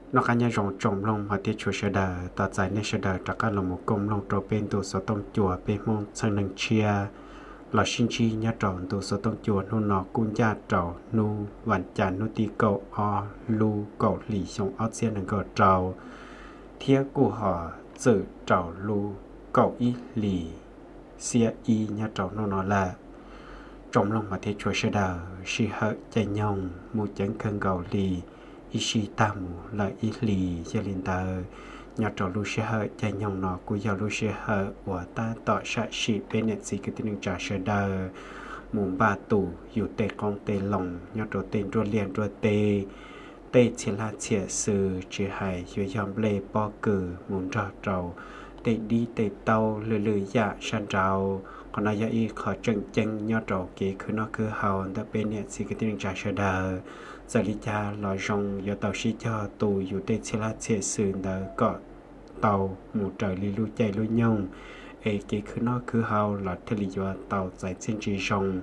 nó cá nhân rồng trồng lông mà tiết chùa sẽ đờ tỏ giải nên sẽ đờ trả cả là một công lông trâu bên tụ số tông chùa bên mông sang nâng chia là sinh chi nhá tròn tụ số tông chùa nô nọ cung gia trầu nu vạn chả nu ti cầu o lu cầu lì xong áo xiên nâng cầu trầu thiết của họ dự trầu lu cầu y lì xia y nhá trầu nô nọ là trong lòng mà thế chúa sẽ đờ si hợ chạy nhông mu chẳng khăn cầu lì ishi tam là ít lì cho linh ta nhà trò lu sẽ hợ chạy nhông nó của giờ lu sẽ hợ của ta tỏ sát sĩ bên net gì cái tiếng trả sẽ đờ mùng ba tủอยู่เตะกองเตะหลงnhà trò tên rồi liền rồi tê chỉ là chia sự chỉ hayอยู่ยอมเล่ปอกือมุนรอเราเตะดีเตะเตาเลื่อยๆยะชันเราcòn nói vậy khó chân nhớ trò kỹคือnóคือhào ta bên này chỉ cái tiếng trả sẽ đờ giờ đi cha lo rong giờ tàu xí cho tùอยู่tê chỉ là chia sự đờ có tàu một trời li lu chạy lu nhông ấy kỹคือnóคือhào là thế lý do tàu giải xin chỉ rong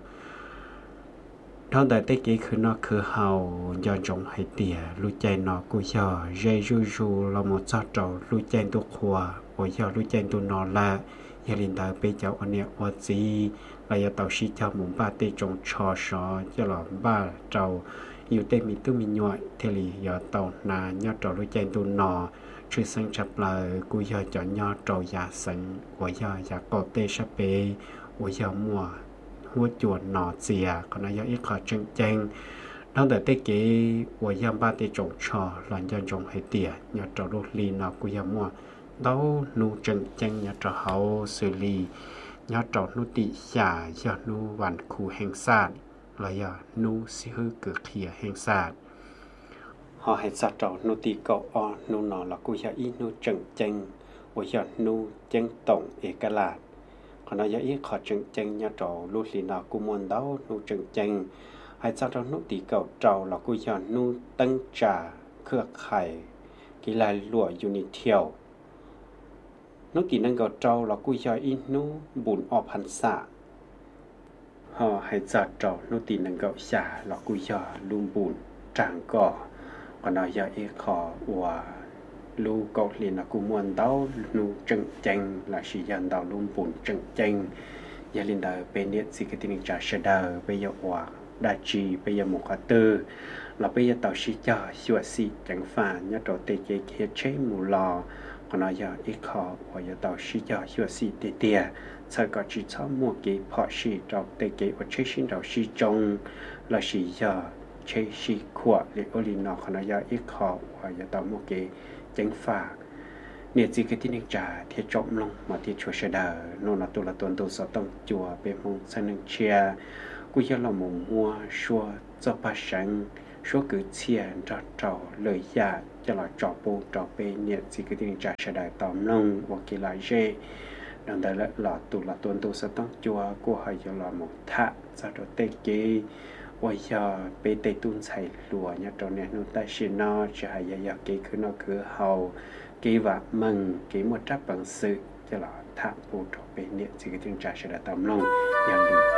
đó tại tê kỹคือnóคือhào do rong hay tỉa lu chạy nó của giờ dây ru là một sao trâu lu chạy tu khoa của giờ lu chạy tu nó là gia đình ta bây giờ anh em ở gì là giờ tàu xí cho muốn ba tê trồng trò sò cho là ba trâu nhiều tê mi tu mi nhoi thế thì giờ tàu na nhớ trâu đôi chân tu nọ chưa sang chập là cú giờ chọn nhớ trâu già sẵn của giờ già cổ tê sắp bê của giờ mùa hua chuột nọ xìa còn nó giờ ít khó chân chân đó tại tê kế của giờ ba tê trồng trò là giờ trồng hay tỉa nhớ trâu đôi ly nọ của giờ mùa đâu nu chân chân nhà trò hậu xử lý nhà trò nu tị xả giờ nu vạn khu hành sát là giờ nu si hư cực khía hành sát họ hay sát trò nu tị cậu o nu nọ là cô giờ ít nu chân chân bây giờ nu chân tổng ế cả lạt còn nó giờ ít khó chân chân nhà trò lúc lì nào cũng muốn đâu nu chân chân hay sát trò nu tị cậu trò là cô giờ nu tăng trà khước khải cái lại lụa unit thiểu nó kỳ năng gạo trâu là cùi cho in nó bùn ọp hẳn xạ họ hay giặt trâu nó tì năng gạo xả là cùi cho luôn bùn tràng cỏ còn nói giờ ít khó và lưu cậu liền là cũng muốn đau lưu chân chân là sử dụng đau luôn bùn chân chân giờ liền đời bên điện gì cái tình trạng sẽ đời bây giờ hòa đại trì bây giờ một khóa tư là bây giờ tàu sĩ cho xua xì chẳng phà nhớ trò tê chế kia chế mù lò còn nói giờ ít khó và giờ tàu sĩ cho xua xì tê tê sau có chỉ cho mua cái phỏ xì trò tê chế và chế xin trò xì trông là xì giờ chế xì khỏa để ô lì nó còn nói giờ ít khó và giờ tàu mua cái chẳng phà nếu gì cái tin trả thì trộm lòng mà thì chùa sẽ đờ nó là tôi là tuần tôi sẽ tông chùa bên mông sang nâng chia cú giờ là một mua xua cho ba sáng số cứ chia cho trò lời giả cho là trò bù trò bê nhiệt gì cái tin trả sẽ đờ tóm lòng và kỳ lại dê đồng thời là tuần tôi sẽ tông chùa của họ giờ là một thạ sau đó tê kê bây giờ bê tê tuôn xài lùa nhá trò này nó ta xin nó cho hay giờ kê cứ nó cứ hầu kê và mừng kê một tráp bằng sự cho là thạ bù trò bê nhiệt gì cái tin trả sẽ đờ tóm lòng